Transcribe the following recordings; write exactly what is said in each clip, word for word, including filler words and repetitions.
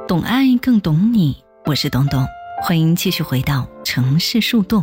懂爱更懂你，我是东东，欢迎继续回到城市树洞。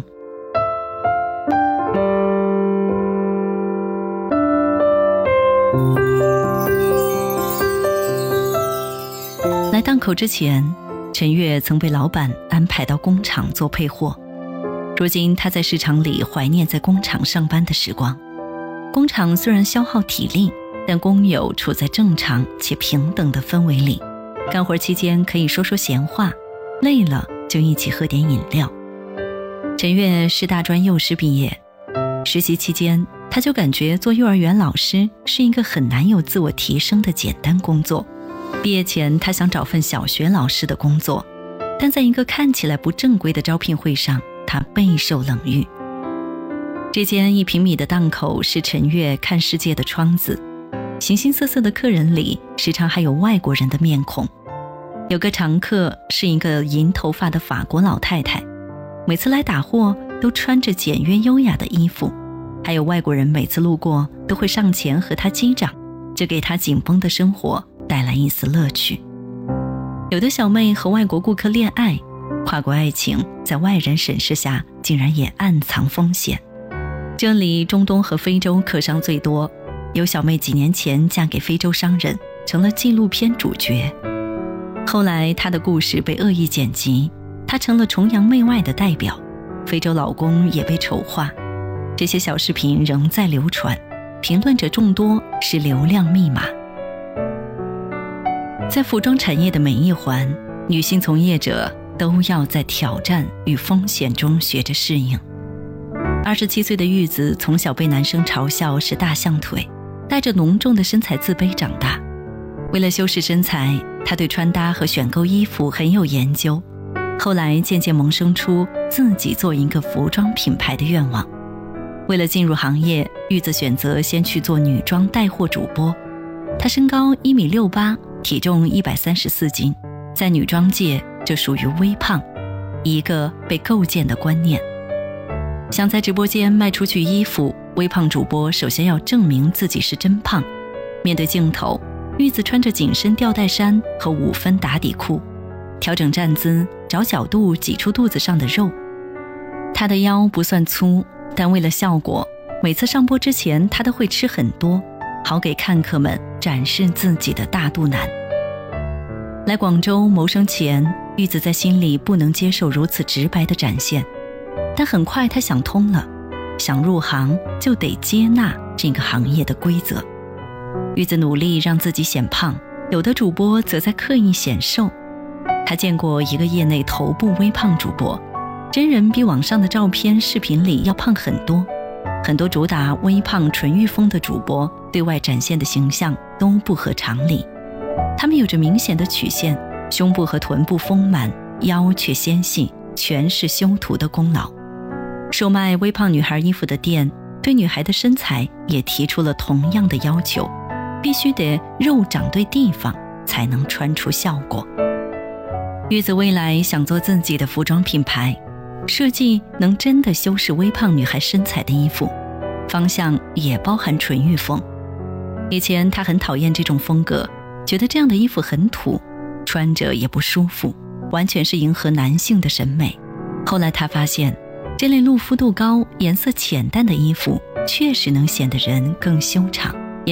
来档口之前，陈月曾被老板安排到工厂做配货。如今他在市场里怀念在工厂上班的时光。工厂虽然消耗体力，但工友处在正常且平等的氛围里，干活期间可以说说闲话，累了就一起喝点饮料。陈月是大专幼师毕业，实习期间他就感觉做幼儿园老师是一个很难有自我提升的简单工作。毕业前他想找份小学老师的工作，但在一个看起来不正规的招聘会上，他备受冷遇。这间一平米的档口是陈月看世界的窗子，形形色色的客人里时常还有外国人的面孔。有个常客是一个银头发的法国老太太，每次来打货都穿着简约优雅的衣服，还有外国人每次路过都会上前和她击掌，这给她紧绷的生活带来一丝乐趣。有的小妹和外国顾客恋爱，跨国爱情在外人审视下竟然也暗藏风险。这里中东和非洲客商最多，有小妹几年前嫁给非洲商人，成了纪录片主角。后来她的故事被恶意剪辑，她成了崇洋媚外的代表，非洲老公也被丑化。这些小视频仍在流传，评论者众多，是流量密码。在服装产业的每一环，女性从业者都要在挑战与风险中学着适应。二十七岁的玉子从小被男生嘲笑是大象腿，带着浓重的身材自卑长大。为了修饰身材，她对穿搭和选购衣服很有研究，后来渐渐萌生出自己做一个服装品牌的愿望。为了进入行业，玉子选择先去做女装带货主播。她身高一米六八，体重一百三十四斤，在女装界这属于微胖，一个被构建的观念。想在直播间卖出去衣服，微胖主播首先要证明自己是真胖。面对镜头，玉子穿着紧身吊带衫和五分打底裤，调整站姿，找角度挤出肚子上的肉。她的腰不算粗，但为了效果，每次上播之前她都会吃很多，好给看客们展示自己的大肚腩。来广州谋生前，玉子在心里不能接受如此直白的展现，但很快她想通了，想入行就得接纳这个行业的规则。玉子努力让自己显胖，有的主播则在刻意显瘦。她见过一个业内头部微胖主播，真人比网上的照片视频里要胖很多。很多主打微胖纯欲风的主播对外展现的形象都不合常理，他们有着明显的曲线，胸部和臀部丰满，腰却纤细，全是修图的功劳。售卖微胖女孩衣服的店对女孩的身材也提出了同样的要求，必须得肉长对地方才能穿出效果。玉子未来想做自己的服装品牌，设计能真的修饰微胖女孩身材的衣服，方向也包含纯欲风。以前她很讨厌这种风格，觉得这样的衣服很土，穿着也不舒服，完全是迎合男性的审美。后来她发现，这类露肤度高、颜色浅淡的衣服确实能显得人更修长。